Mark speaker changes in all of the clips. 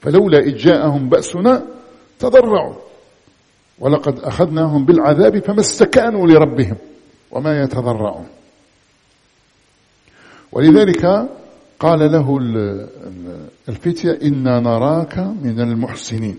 Speaker 1: فلولا إذ جاءهم بأسنا تضرعوا ولقد أخذناهم بالعذاب فما استكانوا لربهم وما يتضرعون. ولذلك قال له الفتية إنا نراك من المحسنين.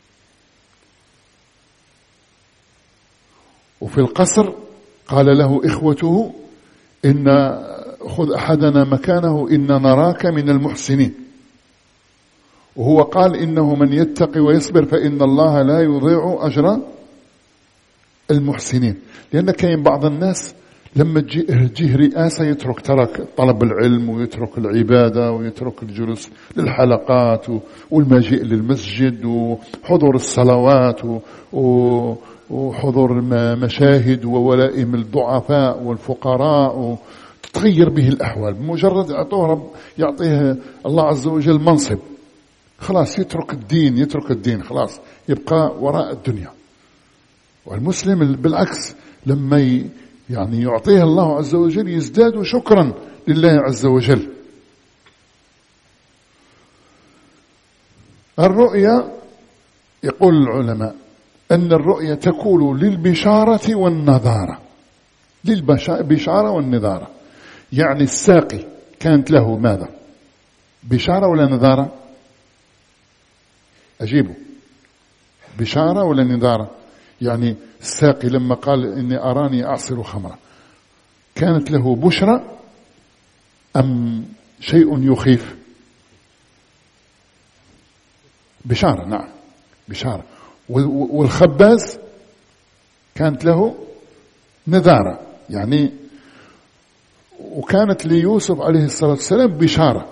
Speaker 1: وفي القصر قال له إخوته إن خذ أحدنا مكانه إنا نراك من المحسنين. وهو قال إنه من يتقي ويصبر فإن الله لا يضيع أجر المحسنين. لأن كاين بعض الناس لما تجيه رئاسة ترك طلب العلم ويترك العبادة ويترك الجلوس للحلقات والمجيء للمسجد وحضور الصلوات وحضور مشاهد وولائم الضعفاء والفقراء، تتغير به الأحوال بمجرد يعطيه الله عز وجل منصب، خلاص يترك الدين خلاص يبقى وراء الدنيا. والمسلم بالعكس لما يعني يعطيه الله عز وجل يزداد شكرا لله عز وجل. الرؤيا يقول العلماء أن الرؤيا تكون للبشارة والنظارة. للبشارة والنظارة يعني الساقي كانت له ماذا؟ بشارة ولا نظارة؟ أجيبه، بشارة ولا نظارة؟ يعني الساقي لما قال إني أراني أعصر خمرا كانت له بشرى أم شيء يخيف؟ بشارة، نعم بشارة. والخباز كانت له نذارة يعني. وكانت ليوسف عليه الصلاة والسلام بشارة،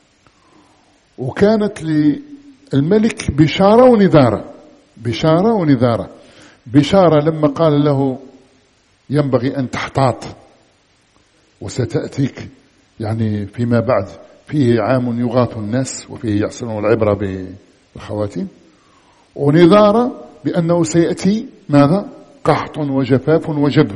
Speaker 1: وكانت للملك بشارة ونذارة. بشارة ونذارة. بشارة لما قال له ينبغي أن تحتاط وستأتيك يعني فيما بعد فيه عام يغاث الناس وفيه يحسنون العبرة بالخواتيم. ونذارة بأنه سيأتي ماذا؟ قحط وجفاف وجب.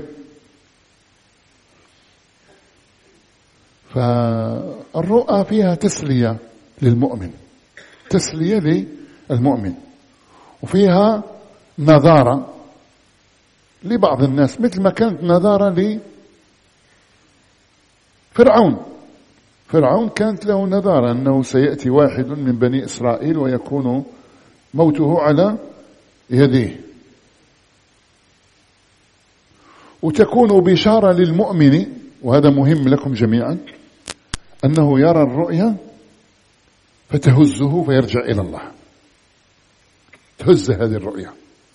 Speaker 1: فالرؤى فيها تسلية للمؤمن، تسلية للمؤمن، وفيها نظارة لبعض الناس مثل ما كانت نظارة لفرعون. فرعون كانت له نظارة أنه سيأتي واحد من بني إسرائيل ويكون موته على يديه. وتكون بشارة للمؤمن، وهذا مهم لكم جميعا، أنه يرى الرؤيا فتهزه فيرجع إلى الله، تهز هذه الرؤيا،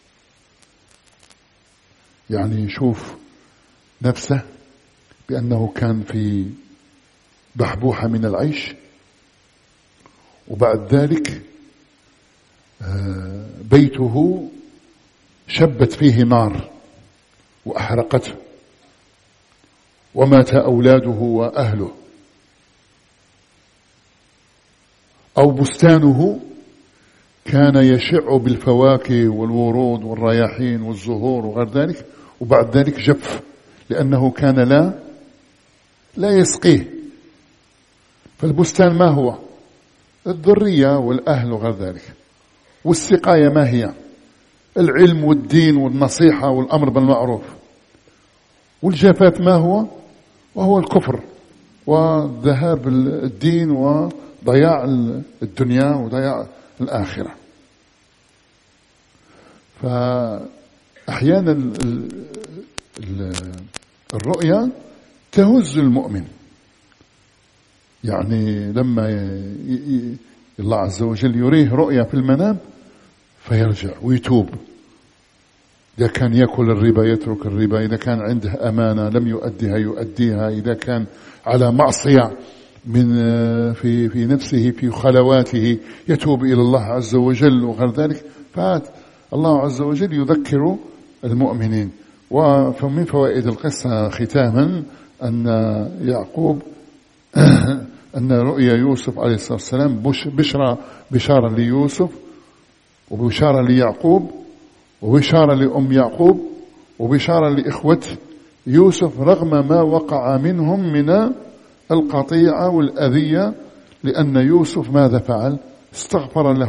Speaker 1: يعني يشوف نفسه بأنه كان في بحبوحة من العيش، وبعد ذلك بيته شبت فيه نار وأحرقته ومات أولاده وأهله، أو بستانه كان يشع بالفواكه والورود والرياحين والزهور وغير ذلك، وبعد ذلك جف لأنه كان لا يسقيه. فالبستان ما هو؟ الذرية والأهل وغير ذلك. والسقاية ما هي؟ العلم والدين والنصيحة والأمر بالمعروف. والجفاف ما هو؟ وهو الكفر وذهاب الدين وضياع الدنيا وضياع الآخرة. فأحيانا الرؤيا تهز المؤمن، يعني لما الله عز وجل يريه رؤيا في المنام فيرجع ويتوب. إذا كان يأكل الربا يترك الربا، إذا كان عنده أمانة لم يؤديها يؤديها، إذا كان على معصية في نفسه في خلواته يتوب إلى الله عز وجل وغير ذلك. فالله عز وجل يذكر المؤمنين. ومن فوائد القصة ختاما أن يعقوب أن رؤيا يوسف عليه الصلاة والسلام بشارة ليوسف وبشارة ليعقوب وبشارة لأم يعقوب وبشارة لإخوة يوسف رغم ما وقع منهم من القطيعة والأذية، لأن يوسف ماذا فعل؟ استغفر له